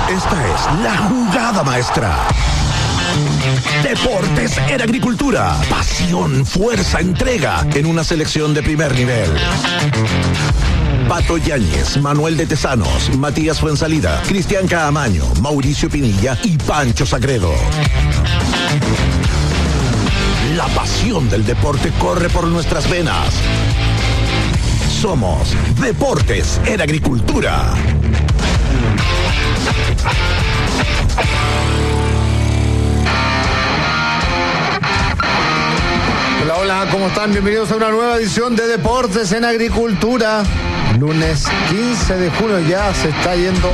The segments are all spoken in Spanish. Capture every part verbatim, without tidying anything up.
Esta es la jugada maestra. Deportes en Agricultura. Pasión, fuerza, entrega en una selección de primer nivel. Pato Yáñez, Manuel de Tesanos, Matías Fuensalida, Cristian Caamaño, Mauricio Pinilla y Pancho Sagredo. La pasión del deporte corre por nuestras venas. Somos Deportes en Agricultura. Hola, hola, ¿cómo están? Bienvenidos a una nueva edición de Deportes en Agricultura. Lunes quince de junio, ya se está yendo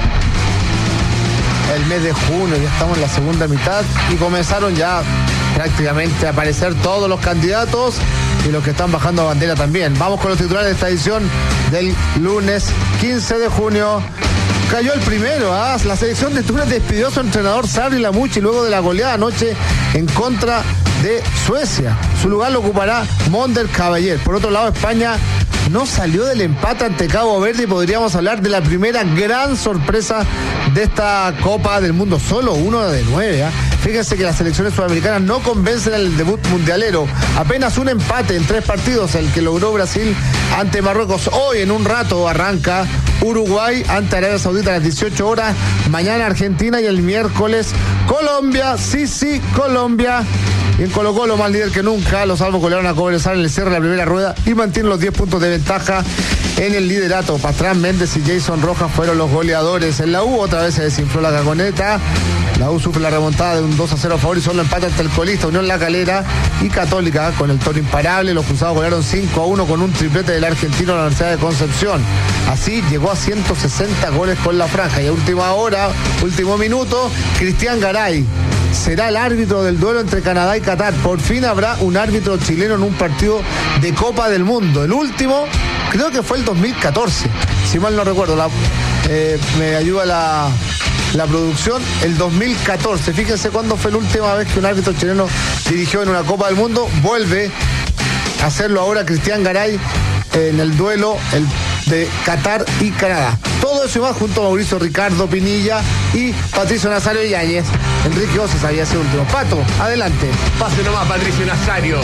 el mes de junio, ya estamos en la segunda mitad y comenzaron ya prácticamente a aparecer todos los candidatos y los que están bajando a bandera también. Vamos con los titulares de esta edición del lunes quince de junio. Cayó el primero, ¿ah? La selección de Túnez despidió a su entrenador Sarri Lamucci luego de la goleada anoche en contra de Suecia. Su lugar lo ocupará Monder Caballé. Por otro lado, España no salió del empate ante Cabo Verde y podríamos hablar de la primera gran sorpresa de esta Copa del Mundo. Solo uno de nueve, ¿eh? Fíjense que las selecciones sudamericanas no convencen al debut mundialero. Apenas un empate en tres partidos, el que logró Brasil ante Marruecos. Hoy en un rato arranca Uruguay ante Arabia Saudita a las dieciocho horas. Mañana Argentina y el miércoles Colombia. Sí, sí, Colombia. Y en Colo Colo, más líder que nunca, los salvos golearon a Cobresal en el cierre de la primera rueda y mantienen los diez puntos de ventaja en el liderato. Pastrán, Méndez y Jason Rojas fueron los goleadores. En la U otra vez se desinfló la cagoneta. La U sufre la remontada de un dos a cero a favor y solo empata ante el colista Unión La Calera y Católica con el toro imparable. Los cruzados golearon cinco a uno con un triplete del argentino a la Universidad de Concepción. Así llegó a ciento sesenta goles con la franja y a última hora, último minuto, Cristian Garay será el árbitro del duelo entre Canadá y Qatar. Por fin habrá un árbitro chileno en un partido de Copa del Mundo. El último, creo que fue el dos mil catorce, si mal no recuerdo. La, eh, me ayuda la, la producción. El dos mil catorce. Fíjense cuándo fue la última vez que un árbitro chileno dirigió en una Copa del Mundo. Vuelve a hacerlo ahora Cristian Garay en el duelo el de Qatar y Canadá. Todo eso y más junto a Mauricio Ricardo Pinilla y Patricio Nazario Yáñez. Enrique Oces había sido último. Pato, adelante. Pase nomás, Patricio Nazario.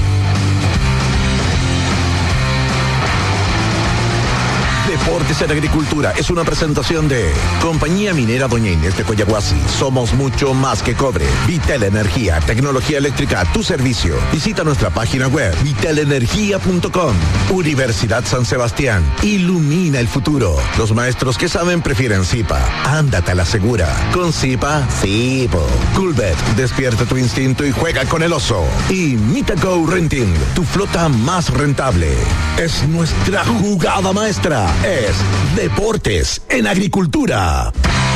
Deportes en Agricultura es una presentación de Compañía Minera Doña Inés de Coyahuasi. Somos mucho más que cobre. Vitel Energía, tecnología eléctrica a tu servicio. Visita nuestra página web vitel energía punto com. Universidad San Sebastián. Ilumina el futuro. Los maestros que saben prefieren Zipa. Ándate a la segura. Con Zipa, sí, po. Coolbet, despierta tu instinto y juega con el oso. Y Mitago Renting, tu flota más rentable. Es nuestra jugada maestra. Es Deportes en Agricultura.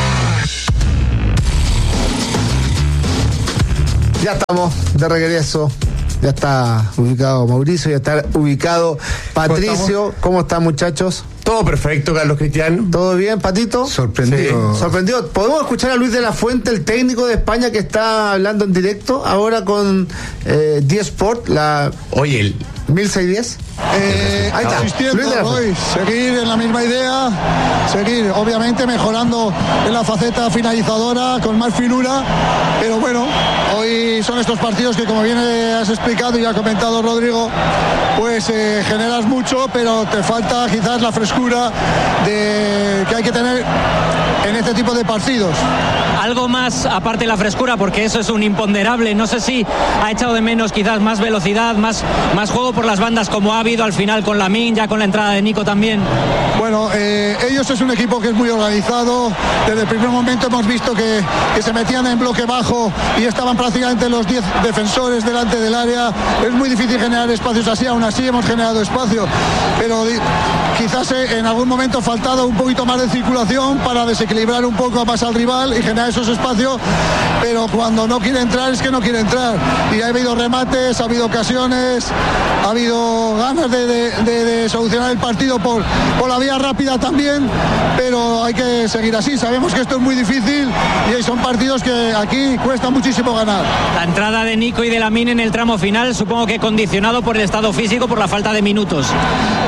Ya estamos de regreso. Ya está ubicado Mauricio, ya está ubicado Patricio. ¿Cómo están, muchachos? Todo perfecto, Carlos Cristian. ¿Todo bien, Patito? Sorprendido. Sí. Sorprendido. ¿Podemos escuchar a Luis de la Fuente, el técnico de España que está hablando en directo ahora con eh, D-Sport, la... Oye, el... mil seiscientos diez. Eh, Ahí está. Insistiendo, hoy, seguir en la misma idea, seguir obviamente mejorando en la faceta finalizadora con más finura, pero bueno, hoy son estos partidos que, como bien has explicado y ha comentado Rodrigo, pues eh, generas mucho, pero te falta quizás la frescura de que hay que tener en este tipo de partidos. Algo más aparte de la frescura, porque eso es un imponderable. No sé si ha echado de menos quizás más velocidad, más, más juego por las bandas, como ha habido al final con Lamine, ya con la entrada de Nico también. Bueno, eh, ellos es un equipo que es muy organizado. Desde el primer momento hemos visto que, que se metían en bloque bajo y estaban prácticamente los diez defensores delante del área. Es muy difícil generar espacios así, aún así hemos generado espacio, pero di- quizás eh, en algún momento ha faltado un poquito más de circulación para desequilibrar un poco más al rival y generar esos espacios, pero cuando no quiere entrar es que no quiere entrar. Y ha habido remates, ha habido ocasiones, ha habido ganas de, de, de, de solucionar el partido por, por la vía rápida también, pero hay que seguir así. Sabemos que esto es muy difícil y son partidos que aquí cuesta muchísimo ganar. La entrada de Nico y de Lamine en el tramo final, supongo que condicionado por el estado físico, por la falta de minutos.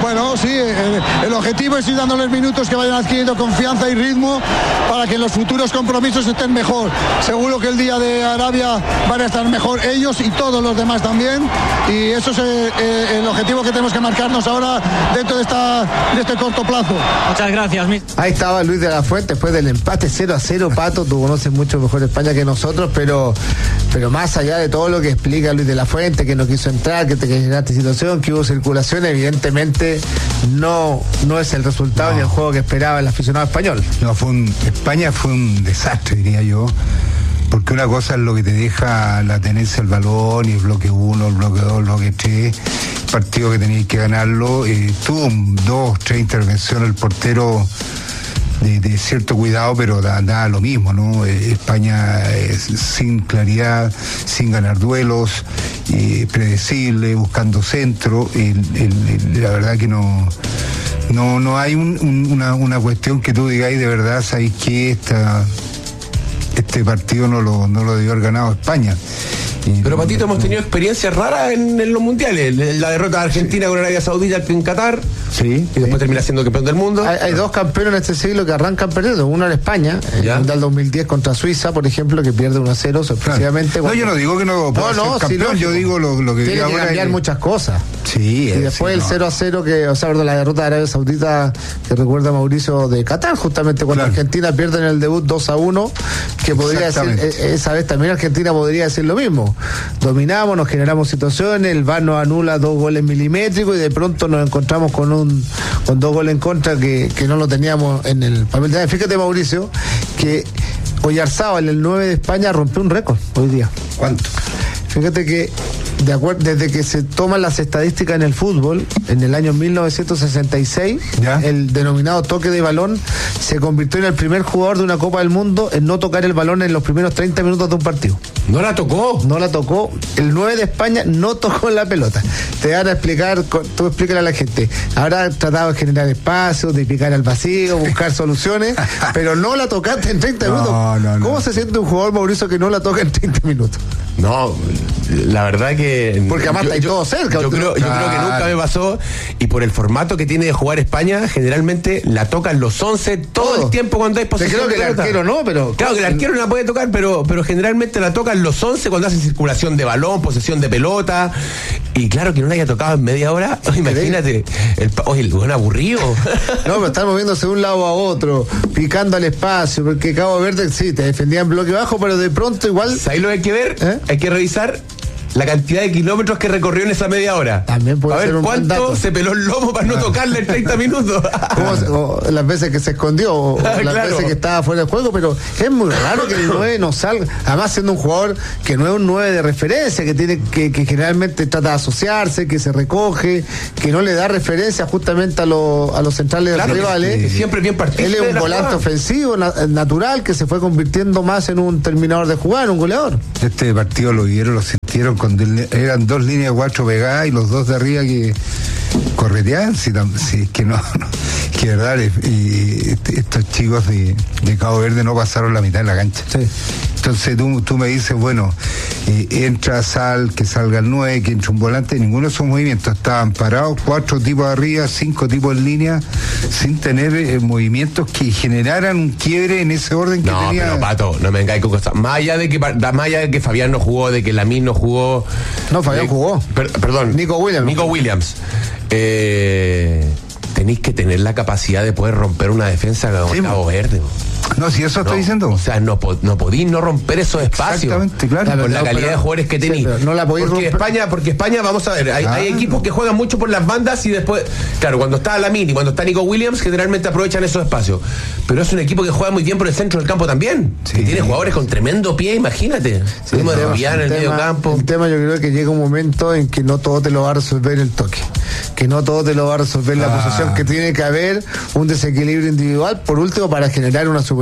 Bueno, sí, el, el objetivo es ir dándoles minutos que vayan adquiriendo confianza y ritmo para que en los futuros compromisos estén mejor. Seguro que el día de Arabia van a estar mejor ellos y todos los demás también, y eso es eh, eh, el objetivo que tenemos que marcarnos ahora dentro de, esta, de este corto plazo. Muchas gracias. Ahí estaba Luis de la Fuente después del empate cero a cero. Pato, tú conoces mucho mejor España que nosotros, pero pero más allá de todo lo que explica Luis de la Fuente, que no quiso entrar, que te generaste situación, que hubo circulación, evidentemente no, no es el resultado no. ni el juego que esperaba el aficionado español. No, fue un, España fue un desastre, diría yo, porque una cosa es lo que te deja la tenencia del balón y el bloque uno, el bloque dos, el bloque tres, partido que tenías que ganarlo. Eh, tuvo dos, tres intervenciones el portero de, de cierto cuidado, pero da, da lo mismo, ¿no? Eh, España eh, sin claridad, sin ganar duelos, eh, predecible, buscando centro, el, el, el, la verdad que no no no hay un, un, una, una cuestión que tú digáis de verdad, sabéis que esta este partido no lo, no lo debió haber ganado España. Y Pero, Patito, no, hemos tenido experiencias raras en, en los mundiales. La derrota de Argentina sí. con Arabia Saudita en Qatar. Sí. Y después sí. termina siendo campeón del mundo. Hay, hay dos campeones en este siglo que arrancan perdiendo. Uno en España, en el Mundial dos mil diez contra Suiza, por ejemplo, que pierde uno a cero sorpresivamente. Claro. No, yo no digo que no pueda no, no, ser campeón, sí, yo digo lo, lo que tiene que cambiar que... muchas cosas. Sí, y después sí, el no. cero a cero, que, o sea, perdón, la derrota de Arabia Saudita, que recuerda a Mauricio de Qatar, justamente cuando claro. Argentina pierde en el debut dos a uno, que podría decir, esa vez también Argentina podría decir lo mismo. Dominamos, nos generamos situaciones, el V A R nos anula dos goles milimétricos y de pronto nos encontramos con un con dos goles en contra que, que no lo teníamos en el papel de... Fíjate, Mauricio, que Oyarzábal, el nueve de España, rompió un récord hoy día. ¿Cuánto? Fíjate que de acuerdo, desde que se toman las estadísticas en el fútbol, en el año mil novecientos sesenta y seis, ¿ya? El denominado toque de balón se convirtió en el primer jugador de una Copa del Mundo en no tocar el balón en los primeros treinta minutos de un partido. ¿No la tocó? No la tocó. El nueve de España no tocó la pelota. Te van a explicar, tú explícale a la gente. Habrá tratado de generar espacios, de picar al vacío, buscar soluciones, pero no la tocaste en treinta minutos. No, no, ¿Cómo no. se siente un jugador, Mauricio, que no la toca en treinta minutos? No, la verdad que... Porque además está ahí todo cerca. Yo, creo, yo creo que nunca me pasó, y por el formato que tiene de jugar España, generalmente la tocan los once todo, todo. el tiempo cuando hay posesión. Te creo que el arquero no, pero... Claro que el arquero no la puede tocar, pero, pero generalmente la tocan los once cuando hacen circulación de balón, posesión de pelota, y claro que no la haya tocado en media hora, imagínate, el, oye, el buen aburrido. No, pero están moviéndose de un lado a otro, picando al espacio, porque Cabo Verde sí, te defendía en bloque bajo, pero de pronto igual... ¿Sabes lo que hay que ver? ¿Eh? Hay que revisar la cantidad de kilómetros que recorrió en esa media hora. También puede a ver ser un cuánto se peló el lomo para no tocarle en treinta minutos. Se, o las veces que se escondió, o las claro. veces que estaba fuera del juego, pero es muy raro que el nueve no salga, además siendo un jugador que no es un nueve de referencia, que tiene que, que generalmente trata de asociarse, que se recoge, que no le da referencia justamente a, lo, a los centrales claro, rivales. Que, que siempre bien partido. Él es un volante jugada. ofensivo, na, natural, que se fue convirtiendo más en un terminador de jugada, en un goleador. Este partido lo vieron, lo sintieron con eran dos líneas de cuatro pegadas y los dos de arriba que correteaban, si, si que no, no que verdad, y estos chicos de, de Cabo Verde no pasaron la mitad de la cancha. Sí. Entonces tú, tú me dices, bueno, eh, entra, sal, que salga el nueve, que entre un volante, ninguno de esos movimientos, estaban parados, cuatro tipos arriba, cinco tipos en línea, sin tener eh, movimientos que generaran un quiebre en ese orden que no, tenía. No, pero Pato, no me vengáis con cosas. Más allá de que más allá de que Fabián no jugó, de que Lamine no jugó. No, Fabián eh, jugó. Per, perdón. Nico Williams. Nico Williams. Eh, tenéis que tener la capacidad de poder romper una defensa con sí, Cabo Verde. No, si eso no, estoy diciendo. O sea, no, no podís no romper esos espacios. Exactamente, claro. Con pero, la calidad pero, de jugadores que tenéis. Sí, no la podéis porque romper. España, porque España, vamos a ver, hay, ah. hay equipos que juegan mucho por las bandas y después, claro, cuando está Lamine y cuando está Nico Williams, generalmente aprovechan esos espacios. Pero es un equipo que juega muy bien por el centro del campo también. Sí. Que tiene jugadores con tremendo pie, imagínate. Sí, el, tema, en el, el, medio tema, campo. el tema yo creo que llega un momento en que no todo te lo va a resolver el toque. Que no todo te lo va a resolver ah. la posesión, que tiene que haber un desequilibrio individual, por último, para generar una superioridad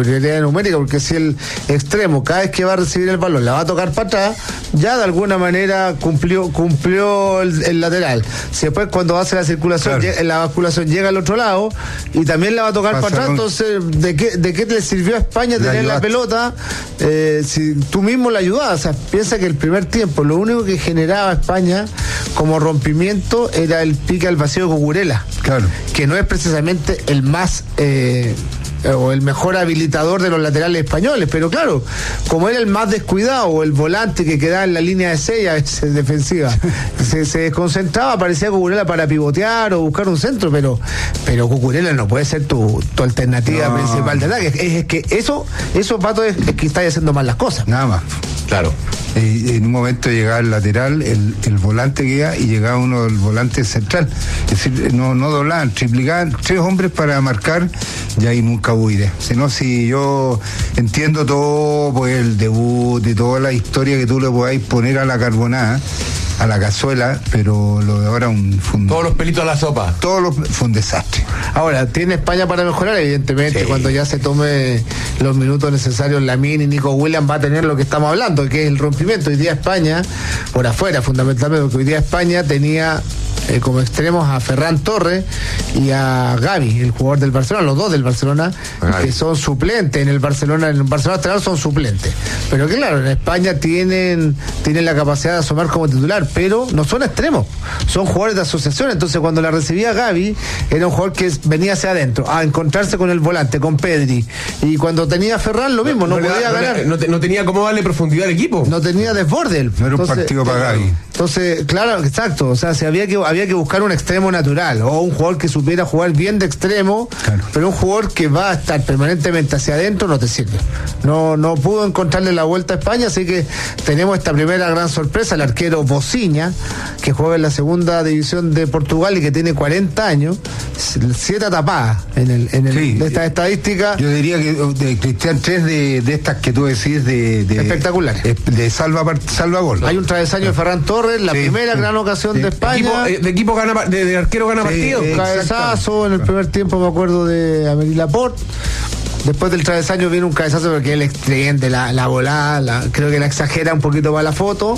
superioridad numérica, porque si el extremo cada vez que va a recibir el balón la va a tocar para atrás, ya de alguna manera cumplió cumplió el, el lateral. Si después cuando hace la circulación, claro, llega, la basculación llega al otro lado y también la va a tocar para atrás, entonces ¿de qué, de qué le sirvió a España tener ayudaste. la pelota eh, si tú mismo la ayudabas? O sea, piensa que el primer tiempo lo único que generaba a España como rompimiento era el pique al vacío de Cucurella, claro, que no es precisamente el más eh, o el mejor habilitador de los laterales españoles, pero claro, como era el más descuidado, o el volante que quedaba en la línea de seis a veces defensiva, se, se desconcentraba, parecía Cucurella para pivotear o buscar un centro, pero pero Cucurella no puede ser tu, tu alternativa no. principal de ataque. Es, es que eso, eso Pato, es, es que estáis haciendo mal las cosas. Nada más. Claro. Eh, en un momento llegaba el lateral, el, el volante que iba, y llegaba uno del volante central. Es decir, no, no doblaban, triplicaban tres hombres para marcar, y ahí nunca hubo idea. Si no, si yo entiendo todo, pues el debut y toda la historia que tú le podáis poner a la carbonada, a la cazuela, pero lo de ahora un fue un, todos los pelitos a la sopa. Todo lo, fue un desastre. Ahora, tiene España para mejorar, evidentemente, sí. Cuando ya se tome los minutos necesarios, Lamine y Nico Williams va a tener lo que estamos hablando, que es el rompimiento. Hoy día España, por afuera fundamentalmente, porque hoy día España tenía eh, como extremos a Ferran Torres y a Gavi, el jugador del Barcelona, los dos del Barcelona, Ay. que son suplentes en el Barcelona, en el Barcelona son suplentes. Pero que claro, en España tienen, tienen la capacidad de asomar como titular, pero no son extremos, son jugadores de asociación. Entonces cuando la recibía Gavi, era un jugador que venía hacia adentro a encontrarse con el volante, con Pedri, y cuando tenía Ferran lo mismo, no, no podía no, ganar, no, no tenía cómo darle profundidad al equipo, no tenía desborde, no era un partido para Gavi. Entonces, claro, exacto, o sea, si había que había que buscar un extremo natural o un jugador que supiera jugar bien de extremo, claro, pero un jugador que va a estar permanentemente hacia adentro no te sirve. No no pudo encontrarle la vuelta a España, así que tenemos esta primera gran sorpresa, el arquero Bociña, que juega en la segunda división de Portugal y que tiene cuarenta años, siete tapadas en el en el sí, de estas estadísticas. Yo diría que de Cristian, tres de, de estas que tú decís de, de espectaculares, de, de salva salva gol. Hay un travesaño de Ferran Torres, la sí, primera sí, gran ocasión sí. de España. De equipo, de, equipo gana, de, de arquero gana sí, partido. Un cabezazo en el primer tiempo, me acuerdo, de Amélie Laporte. Después del travesaño viene un cabezazo porque él extiende la, la volada, la, creo que la exagera un poquito para la foto.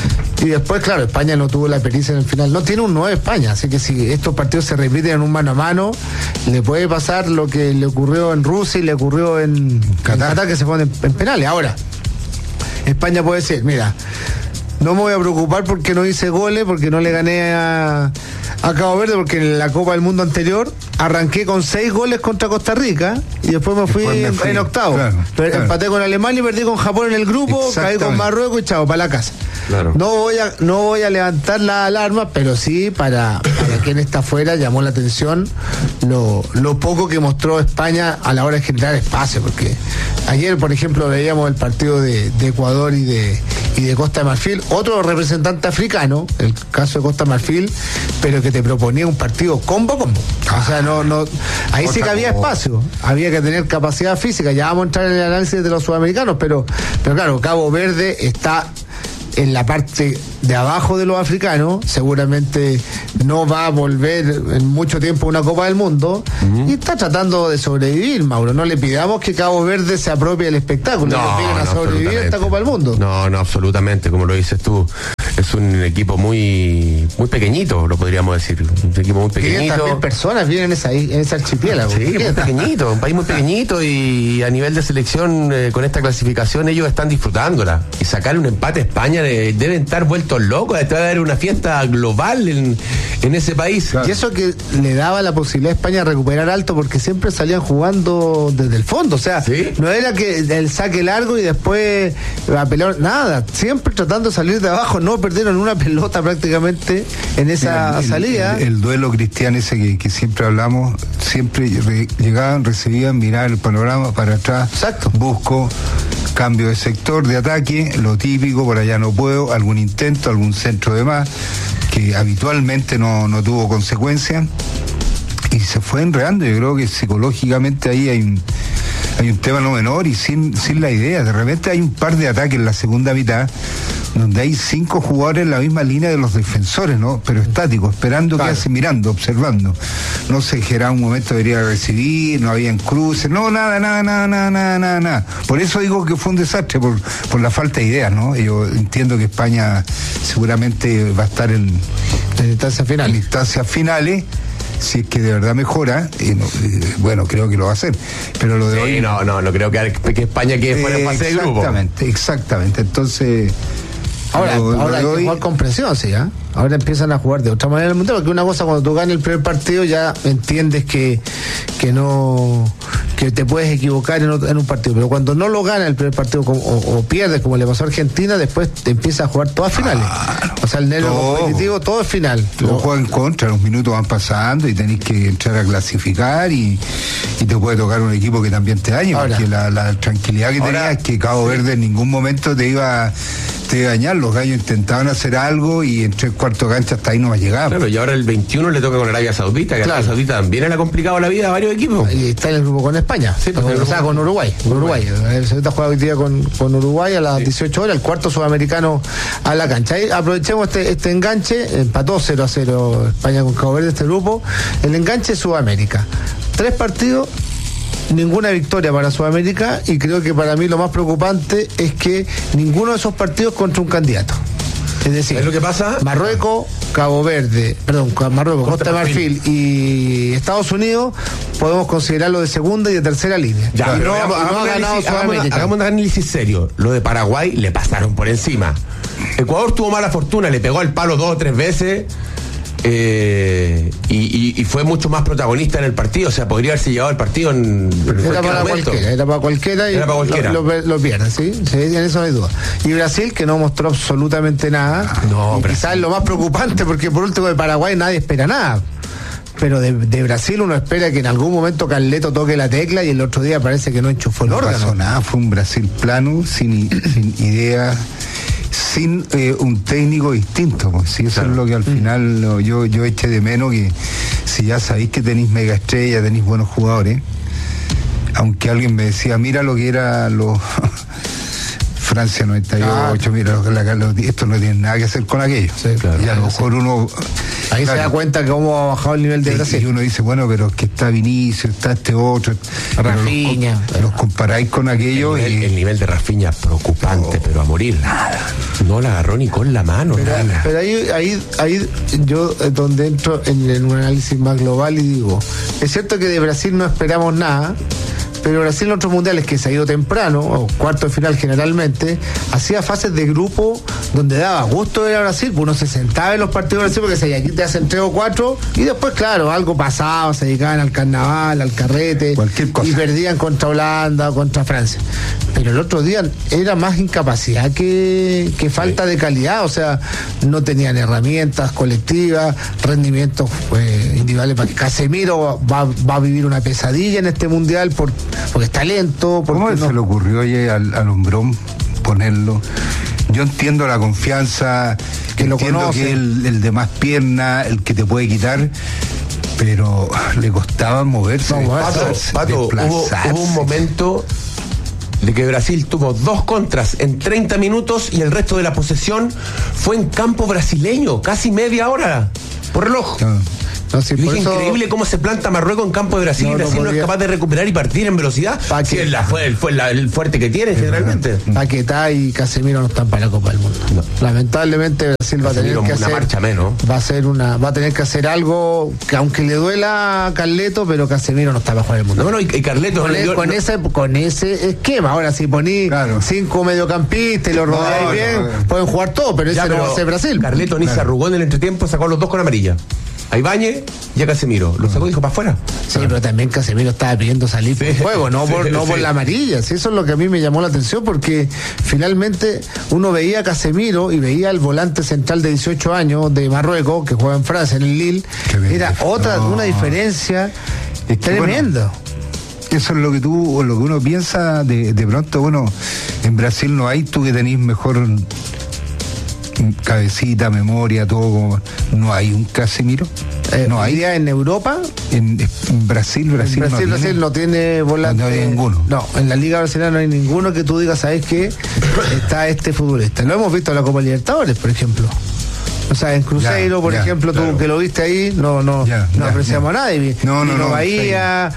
Y después, claro, España no tuvo la pericia en el final. No tiene un nueve España, así que si estos partidos se repiten en un mano a mano, le puede pasar lo que le ocurrió en Rusia y le ocurrió en Qatar, en Qatar, que se pone en, en penales. Ahora, España puede decir, mira, no me voy a preocupar porque no hice goles, porque no le gané a, a Cabo Verde, porque en la Copa del Mundo anterior arranqué con seis goles contra Costa Rica y después me fui, después me fui en, en octavo. Claro, claro. Empaté con Alemania y perdí con Japón en el grupo, caí con Marruecos y chao, para la casa. Claro. No voy a no voy a levantar la alarma, pero sí para, para quien está afuera llamó la atención lo, lo poco que mostró España a la hora de generar espacio, porque ayer, por ejemplo, veíamos el partido de, de Ecuador y de y de Costa de Marfil, otro representante africano, el caso de Costa de Marfil, pero que te proponía un partido combo combo. O sea, no, no, ahí sí que había espacio, había que tener capacidad física. Ya vamos a entrar en el análisis de los sudamericanos, pero, pero claro, Cabo Verde está en la parte de abajo de los africanos, seguramente no va a volver en mucho tiempo a una Copa del Mundo, uh-huh, y está tratando de sobrevivir, Mauro. No le pidamos que Cabo Verde se apropie del espectáculo, no, le piden a no, sobrevivir esta Copa del Mundo. No, no, absolutamente, como lo dices tú. Es un equipo muy muy pequeñito, lo podríamos decir. Un equipo muy pequeñito. quinientas mil personas viven en esa, en esa archipiélago. Sí, muy pequeñito, un país muy pequeñito, y a nivel de selección, eh, con esta clasificación, ellos están disfrutándola. Y sacar un empate a España, eh, deben estar vueltos locos. Te va a dar una fiesta global en, en ese país. Claro. Y eso que le daba la posibilidad a España de recuperar alto, porque siempre salían jugando desde el fondo. O sea, ¿sí? No era que el saque largo y después la pelota, nada. Siempre tratando de salir de abajo. No perdieron una pelota prácticamente en esa Mira, el, salida. El, el, el duelo cristiano ese que, que siempre hablamos, siempre re, llegaban, recibían, miraban el panorama para atrás. Exacto. Busco cambio de sector de ataque, lo típico, por allá no puedo, algún intento, algún centro de más, que habitualmente no, no tuvo consecuencias, y se fue enredando. Yo creo que psicológicamente ahí hay un, hay un tema no menor, y sin, sin la idea. De repente hay un par de ataques en la segunda mitad, donde hay cinco jugadores en la misma línea de los defensores, ¿no? Pero estáticos, esperando, claro, que hace, mirando, observando. No se generaba un momento, debería recibir, no habían cruces, no, nada, nada, nada, nada, nada, nada, nada. Por eso digo que fue un desastre, por, por la falta de ideas, ¿no? Yo entiendo que España seguramente va a estar en, en instancias finales. En instancias finales. Si es que de verdad mejora, y no, y bueno, creo que lo va a hacer. Pero lo de sí, hoy. No, no, no creo que, que España quede fuera de fase de grupo. Exactamente, exactamente. Entonces. Ahora, lo, ahora lo hay hoy... que jugar con presión, sí, ¿eh? Ahora empiezan a jugar de otra manera en el mundial, porque una cosa, cuando tú ganas el primer partido ya entiendes que, que no que te puedes equivocar en, otro, en un partido, pero cuando no lo ganas el primer partido como, o, o pierdes, como le pasó a Argentina, después te empiezas a jugar todas finales. Ah, o sea, el nervio todo, competitivo, todo es final. Todo juega en contra, los minutos van pasando y tenés que entrar a clasificar y, y te puede tocar un equipo que también te dañe, ahora, porque la, la tranquilidad que ahora, tenías es que Cabo sí. Verde en ningún momento te iba te iba a dañar. Los gallos intentaban hacer algo y en tres cuartos de cancha hasta ahí no va a llegar. Claro, y ahora el veintiuno le toca con Arabia Saudita, que claro. Arabia Saudita también le ha complicado la vida a varios equipos. Y está en el grupo con España, sí, pues, o sea, con Uruguay. Con Uruguay. El Saudita juega hoy día con, con Uruguay a las sí. dieciocho horas, el cuarto sudamericano a la cancha. Ahí aprovechemos este, este enganche, empató cero a cero España con Cabo Verde, este grupo. El enganche Sudamérica. Tres partidos, ninguna victoria para Sudamérica, y creo que para mí lo más preocupante es que ninguno de esos partidos contra un candidato. Es decir, ¿es lo que pasa? Marruecos, Cabo Verde, perdón, Marruecos, Costa de Marfil y Estados Unidos podemos considerarlo de segunda y de tercera línea. Ya, y no, hagamos, no hagamos ha ganado análisis, Sudamérica. Hagamos un análisis serio. Lo de Paraguay le pasaron por encima. Ecuador tuvo mala fortuna, le pegó al palo dos o tres veces. Eh, y, y, y fue mucho más protagonista en el partido, o sea, podría haberse llevado el partido en, en era para momento. cualquiera, era para cualquiera y era para cualquiera. Lo, lo, lo pierde, ¿sí? Sí, en eso no hay duda. Y Brasil, que no mostró absolutamente nada, no, y quizás es lo más preocupante, porque por último de Paraguay nadie espera nada. Pero de, de Brasil uno espera que en algún momento Carleto toque la tecla, y el otro día parece que no enchufó el no órgano. No pasó nada, fue un Brasil plano, sin, sin idea, sin eh, un técnico distinto, pues sí, eso claro. es lo que al final lo, yo, yo eché de menos, que si ya sabéis que tenéis mega estrella, tenéis buenos jugadores, aunque alguien me decía, mira lo que era los Francia noventa y ocho, ah, mira, lo, la, lo, esto no tiene nada que hacer con aquello. Sí, claro, y a lo mejor uno... Ahí claro, se da cuenta cómo ha bajado el nivel de sí, Brasil. Y uno dice, bueno, pero es que está Vinicius, está este otro. Rafinha. Los, los comparáis con aquello el nivel, y... El nivel de Rafinha preocupante, oh, pero a morir. Nada. No la agarró ni con la mano. Pero, nada. pero ahí, ahí, ahí yo eh, donde entro en, en un análisis más global y digo, es cierto que de Brasil no esperamos nada, pero Brasil en otros mundiales que se ha ido temprano, o cuarto de final generalmente, hacía fases de grupo donde daba gusto ver a Brasil, pues uno se sentaba en los partidos de Brasil porque se, aquí te hacen tres o cuatro, y después, claro, algo pasaba, se dedicaban al carnaval, al carrete, cualquier cosa, y perdían contra Holanda o contra Francia. Pero el otro día era más incapacidad que, que falta de calidad, o sea, no tenían herramientas colectivas, rendimientos eh, individuales. Para que Casemiro va, va a vivir una pesadilla en este mundial por porque es talento. ¿Cómo no? Se le ocurrió oye, al, al hombrón ponerlo? Yo entiendo la confianza, que entiendo lo conoce, que es el, el de más pierna, el que te puede quitar, pero le costaba moverse. No, Pato, Pato, hubo, hubo un momento de que Brasil tuvo dos contras en treinta minutos y el resto de la posesión fue en campo brasileño, casi media hora por reloj. No. No, sí, por eso... increíble cómo se planta Marruecos en campo de Brasil, no, y Brasil no, no es capaz de recuperar y partir en velocidad. Si es la, fue, fue la, el fuerte que tiene generalmente. Paquetá y Casemiro no están para la Copa del Mundo. No. Lamentablemente Brasil va a tener que una hacer marcha menos. Va a hacer una, va a tener que hacer algo que aunque le duela a Carleto, pero Casemiro no está para jugar el mundo. No, no, y, y Carleto con, no, el, yo, con no. ese con ese esquema. Ahora si poní claro. cinco mediocampistas y los rodeáis no, bien, no, no. pueden jugar todo, pero ya, ese pero no va a ser Brasil. Carleto ni claro. se arrugó en el entretiempo, sacó a los dos con amarilla. A Ibáñez y a Casemiro. Lo sacó y dijo para afuera. Sí, pero también Casemiro estaba pidiendo salir sí, por juego, no por, sí, no sí. por la amarilla. Sí, eso es lo que a mí me llamó la atención, porque finalmente uno veía a Casemiro y veía al volante central de dieciocho años de Marruecos, que juega en Francia, en el Lille. Era otra, no. una diferencia es que, tremenda. Bueno, eso es lo que tú, lo que uno piensa de, de pronto, bueno, en Brasil no hay, tú que tenés mejor cabecita, memoria, todo, como no hay un Casemiro. Eh, no, ahí en Europa. En, en Brasil, Brasil, en Brasil, no, Brasil tiene, no tiene volante. No hay ninguno. No, en la Liga Brasileña no hay ninguno que tú digas, ¿sabes qué? Está este futbolista. Lo hemos visto en la Copa Libertadores, por ejemplo. O sea, en Cruzeiro, ya, por ya, ejemplo, claro. tú que lo viste ahí, no no ya, no ya, apreciamos ya. a nadie. No, no, Vino no, Bahía,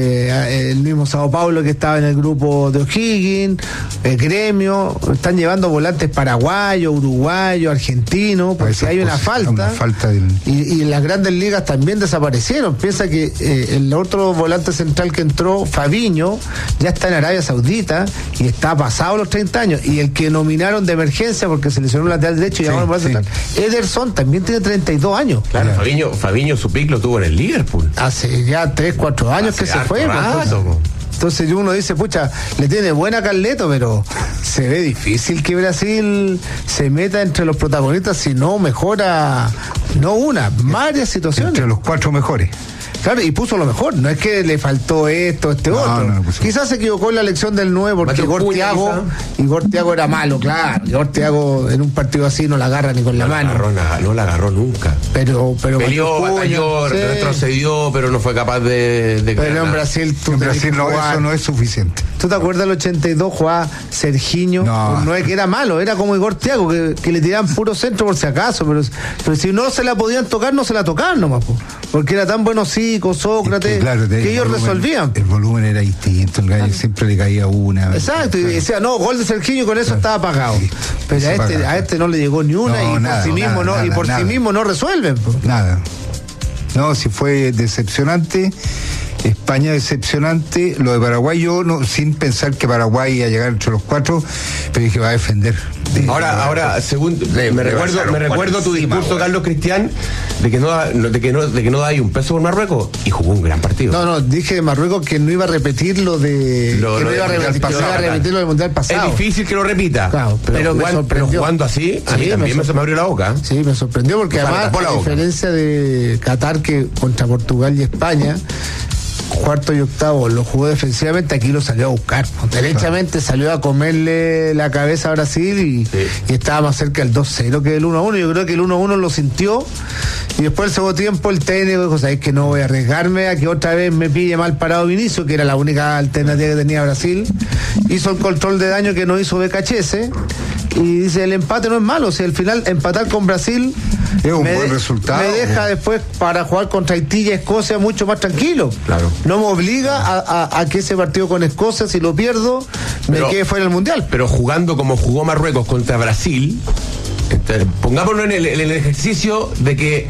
eh, el mismo Sao Paulo que estaba en el grupo de O'Higgins, el Gremio, están llevando volantes paraguayos, uruguayos, argentinos, porque Esa hay una cosa, falta. una falta del... y, y las grandes ligas también desaparecieron. Piensa que eh, el otro volante central que entró, Fabiño, ya está en Arabia Saudita y está pasado los treinta años. Y el que nominaron de emergencia porque se lesionó el lateral derecho y Sí, llamaron sí. central, Ederson, también tiene treinta y dos años. Claro, Fabiño, Fabiño su pick lo tuvo en el Liverpool. Hace ya tres, cuatro años Hace que se harto fue. rato, Entonces, po. entonces uno dice, pucha, le tiene buena Carleto, pero se ve difícil que Brasil se meta entre los protagonistas si no mejora, no una, varias situaciones. Entre los cuatro mejores. Claro, y puso lo mejor, no es que le faltó esto, este No, otro. no, no puso. Quizás se equivocó en la elección del nueve porque Mateo Igor Cuña, Thiago, Igor Thiago era malo, claro. Igor Thiago en un partido así no la agarra ni con la No la mano. agarró, na- no la agarró nunca. Pero, pero Peleó, Mateo Cuña, batalló, sí. retrocedió, pero no fue capaz de, de Pero en ganar. Brasil tú En tenés Brasil que no, jugar. eso no es suficiente. ¿Tú te acuerdas del ochenta y dos jugaba Sergiño? No. No es que era malo, era como Igor Thiago, que, que le tiraban puro centro por si acaso, pero, pero si no se la podían tocar, no se la tocaban nomás, po, porque era tan bueno Zico, Sócrates, Es que, claro, que el ellos volumen- resolvían. El volumen era distinto, el gallo siempre le caía una. Exacto, y Claro. decía, no, gol de Sergiño y con eso Claro. estaba apagado. Sí, Pero eso a este, apaga. a este no le llegó ni una No, y nada, por sí mismo nada, no, y nada, por nada. sí mismo no resuelven. po. Nada. No, si fue decepcionante. España decepcionante, lo de Paraguay yo no, sin pensar que Paraguay iba a llegar entre los cuatro, pero dije va a defender. De- Ahora, ahora, según me, me recuerdo, me recuerdo tu discurso, Carlos Cristian, de que no da, de que no, de que no da ahí un peso por Marruecos y jugó un gran partido. No, no, dije de Marruecos que no iba a repetir lo de. Lo- que lo no iba a del repetir, Mundial que no iba a pasado. repetir lo del Mundial pasado. Es difícil que lo repita. Claro, pero pero, me jugando, pero sorprendió. jugando así, a Sí, mí me también me, sor- se me abrió la boca. Sí, me sorprendió porque O sea, me además, tapó la a boca. diferencia de Qatar, que contra Portugal y España, cuarto y octavo lo jugó defensivamente, aquí lo salió a buscar. Derechamente salió a comerle la cabeza a Brasil y, Sí. y estaba más cerca del dos cero que del uno a uno. Yo creo que el uno a uno lo sintió y después el segundo tiempo el técnico dijo, sabéis que no voy a arriesgarme a que otra vez me pille mal parado Vinicio, que era la única alternativa que tenía Brasil. Hizo el control de daño que no hizo Becachese y dice, el empate no es malo, o sea, al final empatar con Brasil Es un me buen de- resultado. me deja después para jugar contra Haití y Escocia mucho más tranquilo. Claro. No me obliga a, a- a que ese partido con Escocia, si lo pierdo, me Pero- quede fuera del Mundial. Pero jugando como jugó Marruecos contra Brasil, este, pongámonos en el, en el ejercicio de que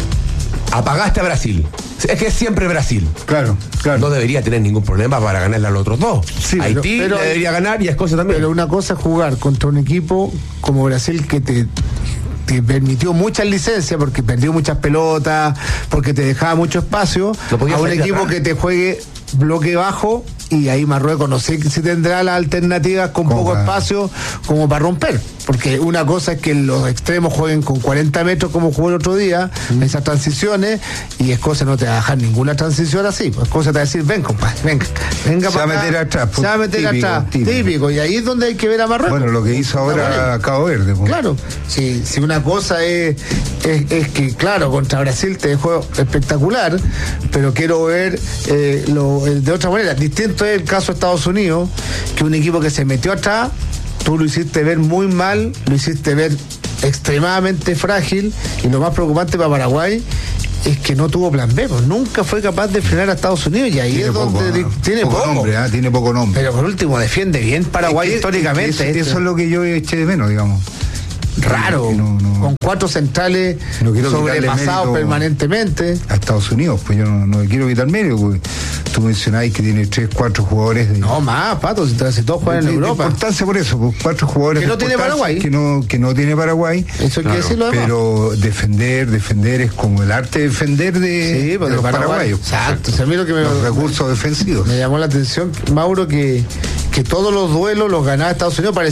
apagaste a Brasil. Es que es siempre Brasil. Claro, claro. No debería tener ningún problema para ganarle a los otros dos. Sí, pero- Haití pero- le debería ganar y a Escocia también. Pero una cosa es jugar contra un equipo como Brasil que te, te permitió muchas licencias porque perdió muchas pelotas, porque te dejaba mucho espacio, No podía a un salir de equipo atrás. que te juegue bloque bajo y ahí Marruecos no sé si tendrá las alternativas con Como poco para- espacio como para romper, porque una cosa es que los extremos jueguen con cuarenta metros como jugó el otro día, esas transiciones, y Escocia no te va a dejar ninguna transición así, pues Escocia te va a decir, ven compadre, venga, venga Se va para a meter acá". atrás, pues, se va a meter típico, atrás, típico. típico, y ahí es donde hay que ver a Marruecos. Bueno, lo que hizo ahora Cabo Verde. pues. Claro, si, si una cosa es, es, es que, claro, contra Brasil te dejó espectacular, pero quiero ver eh, lo, el de otra manera. Distinto es el caso de Estados Unidos, que un equipo que se metió atrás, tú lo hiciste ver muy mal, lo hiciste ver extremadamente frágil, y lo más preocupante para Paraguay es que no tuvo plan B, pues nunca fue capaz de frenar a Estados Unidos, y ahí Tiene es donde poco, di- ¿no? tiene poco poco. nombre, ¿ah? Tiene poco nombre. Pero por último defiende bien Paraguay Es que- históricamente. es que este. Eso, eso es lo que yo eché de menos, digamos. Raro, Que no- no- con cuatro centrales No quiero sobrepasados quitarle mérito permanentemente. a Estados Unidos, pues yo no, no le quiero quitar medio, porque tú mencionáis que tiene tres, cuatro jugadores de, No más, Pato, si, si todos juegan de- en de Europa. importancia por eso, pues, cuatro jugadores Que no de tiene importancia Paraguay. que no, que no tiene Paraguay. Eso hay que decirlo además. Pero defender, defender es como el arte de defender de, Sí, de pues, de los Paraguay. paraguayos. Exacto, o sea, a mí lo que me- los recursos defensivos. Me llamó la atención, Mauro, que, que todos los duelos los ganaba Estados Unidos.